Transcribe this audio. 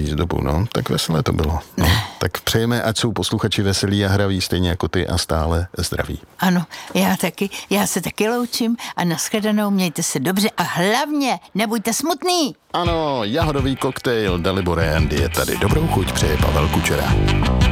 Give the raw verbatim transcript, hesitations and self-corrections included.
výzdobu, no, tak veselé to bylo. No. Tak přejeme, ať jsou posluchači veselí a hraví stejně jako ty a stále zdraví. Ano, já taky, já se taky loučím a nashledanou, mějte se dobře a hlavně nebuďte smutný. Ano, jahodový koktejl Dalibor and je tady. Dobrou chuť přeje Pavel Kučera.